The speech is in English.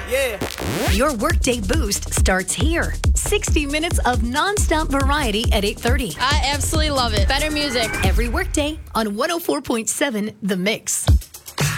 Yeah. Your Workday Boost starts here. 60 minutes of nonstop variety at 8:30. I absolutely love it. Better music. Every workday on 104.7 The Mix.